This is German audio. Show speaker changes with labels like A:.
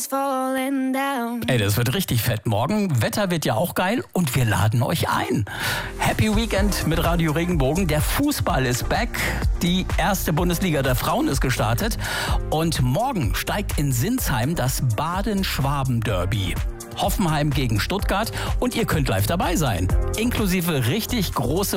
A: Ey, das wird richtig fett. Morgen, Wetter wird ja auch geil und wir laden euch ein. Happy Weekend mit Radio Regenbogen. Der Fußball ist back. Die erste Bundesliga der Frauen ist gestartet. Und morgen steigt in Sinsheim das Baden-Schwaben-Derby. Hoffenheim gegen Stuttgart und ihr könnt live dabei sein. Inklusive richtig große